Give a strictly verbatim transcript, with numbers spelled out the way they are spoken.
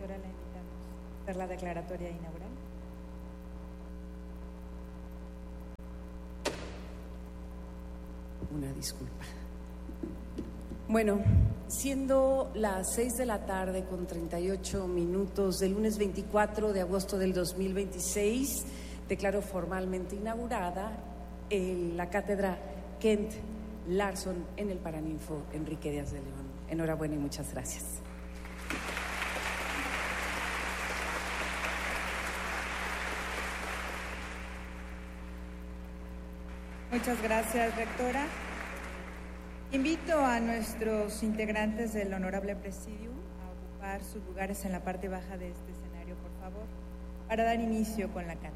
rectora, la invitamos a hacer la declaratoria inaugural. Una disculpa. Bueno, siendo las seis de la tarde con treinta y ocho minutos del lunes veinticuatro de agosto del dos mil veintiséis, declaro formalmente inaugurada el, la cátedra Kent Larson en el Paraninfo Enrique Díaz de León. Enhorabuena y muchas gracias. Muchas gracias, rectora. Invito a nuestros integrantes del Honorable Presidium a ocupar sus lugares en la parte baja de este escenario, por favor, para dar inicio con la cátedra.